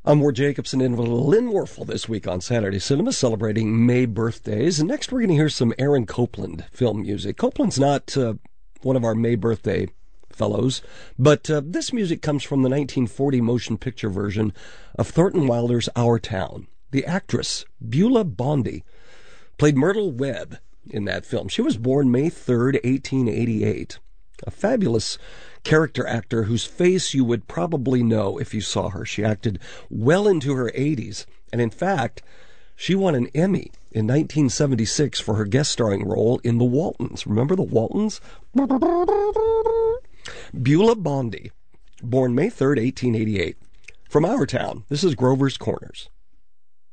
I'm Ward Jacobson in with Lynn Werfel this week on Saturday Cinema, celebrating May birthdays. And next we're going to hear some Aaron Copland film music. Copland's not one of our May birthday fellows, but this music comes from the 1940 motion picture version of Thornton Wilder's Our Town. The actress, Beulah Bondi, played Myrtle Webb in that film. She was born May 3rd, 1888. A fabulous character actor whose face you would probably know if you saw her. She acted well into her 80s, and in fact, she won an Emmy in 1976 for her guest starring role in The Waltons. Remember The Waltons? Beulah Bondi, born May 3rd, 1888. From Our Town, this is Grover's Corners.